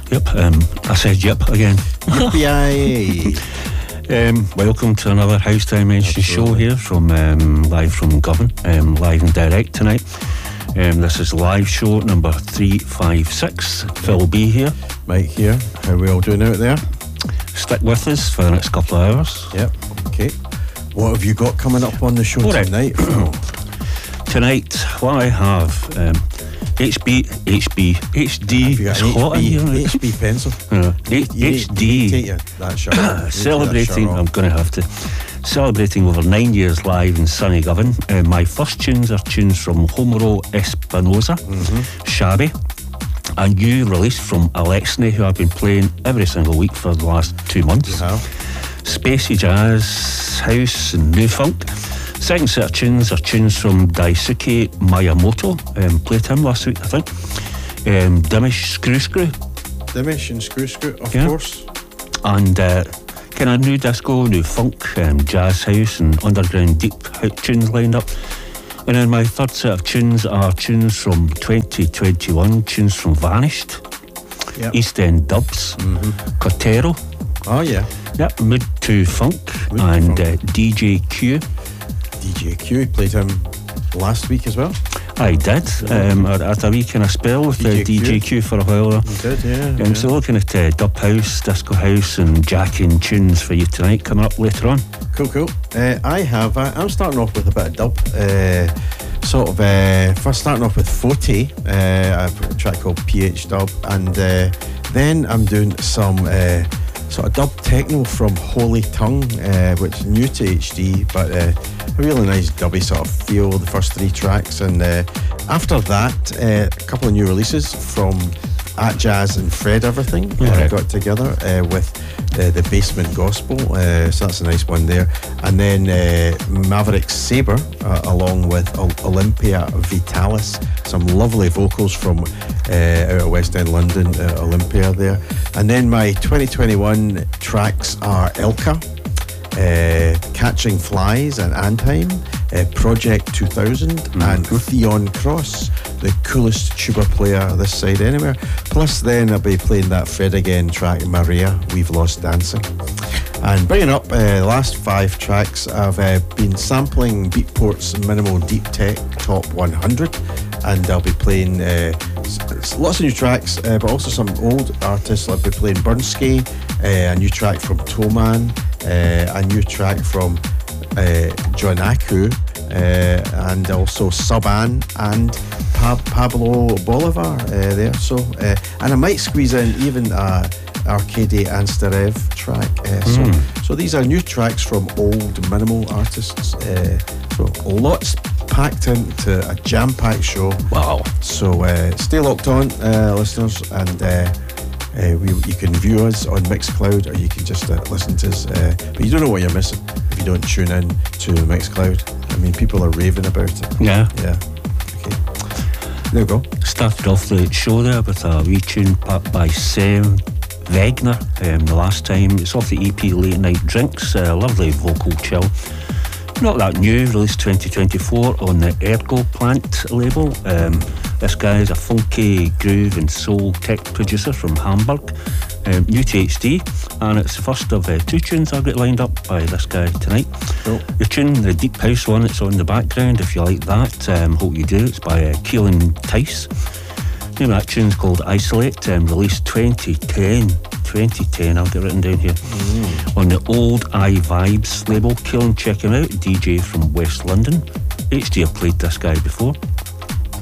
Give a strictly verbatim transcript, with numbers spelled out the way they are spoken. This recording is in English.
Yep, um, I said yep again. Yippee! um, welcome to another House Dimensions show here from um, live from Govan, um, live and direct tonight. Um, this is live show number three five six. Phil B here. Mike here. How are we all doing out there? Stick with us for the next couple of hours. Yep. Okay. What have you got coming up on the show all tonight? Right. Tonight, what I have. Um, H B, H B, H D. It's hot in here. H B pencil. Uh, H- you H D. Take your, that shirt off. Celebrating, that shirt I'm going to have to. Celebrating over nine years live in sunny Govan. Uh, my first tunes are tunes from Homero Espinosa, mm-hmm. Shabby, a new release from Alexney, who I've been playing every single week for the last two months. Yeah. Spacey jazz, house, and new funk. Second set of tunes are tunes from Daisuke Miyamoto, um, played him last week, I think. Um, Dimish Screw Screw. Dimish and Screw Screw, of yeah. course. And uh, kind of new disco, new funk, um, jazz house, and underground deep tunes lined up. And then my third set of tunes are tunes from twenty twenty-one, tunes from Vanished, yep. East End Dubs, mm-hmm. Cotero. Oh, yeah. Yep, Mood to Funk, Mood and to funk. Uh, D J Q. D J Q, played him last week as well. I did. Um, I had a wee kind of spell with D J, uh, D J Q for a while there. You did, yeah. Um, yeah. So looking at uh, dub house, disco house, and jacking tunes for you tonight coming up later on. Cool, cool. Uh, I have. Uh, I'm starting off with a bit of dub. Uh, sort of. Uh, first, starting off with Forte, uh, a track called P H Dub, and uh, then I'm doing some. Uh, Sort of dub techno from Holy Tongue, uh, which is new to H D, but uh, a really nice dubby sort of feel, the first three tracks. And uh, after that, uh, a couple of new releases from At Jazz and Fred Everything. Yeah. Uh, got together uh, with uh, the Basement Gospel, uh, so that's a nice one there. And then uh, Maverick Sabre, uh, along with o- Olympia Vitalis, some lovely vocals from uh, out of West End London, uh, Olympia there. And then my twenty twenty-one tracks are Elka, uh, Catching Flies and Andheim, uh, Project two thousand, mm-hmm. and Theon Cross, the coolest tuba player this side anywhere. Plus then I'll be playing that Fred Again track, Maria, We've Lost Dancing. And bringing up uh, the last five tracks, I've uh, been sampling Beatport's Minimal Deep Tech Top one hundred, and I'll be playing uh, s- lots of new tracks, uh, but also some old artists. I'll be playing Burnskey, uh, a new track from Toman, uh, a new track from uh, John Aku, uh, and also Suban and pa- Pablo Bolivar uh, there. So, uh, and I might squeeze in even a Arkady Anstarev track. Uh, mm. So, so these are new tracks from old minimal artists. Uh, so lots packed into a jam-packed show. Wow! So uh, stay locked on, uh, listeners, and uh, uh, we, you can view us on Mixcloud, or you can just uh, listen to us. Uh, but you don't know what you're missing if you don't tune in to Mixcloud. I mean, people are raving about it. Yeah. Yeah. Okay. There we go. Started off the show there with a wee tune by Sam Wegner, um, the last time. It's off the E P Late Night Drinks, uh, lovely vocal chill. Not that new, released twenty twenty-four on the Ergo Plant label. Um, this guy is a funky groove and soul tech producer from Hamburg, um, new to H D, and it's the first of uh, two tunes I've got lined up by this guy tonight. Cool. The tune, the deep house one that's on the background, if you like that, um, hope you do. It's by uh, Keelan Tice. The name of that tune's called Isolate, um, released twenty ten. twenty ten, I'll get written down here. Mm. On the Old Eye Vibes label. Keelan, check him out, D J from West London. H D have played this guy before.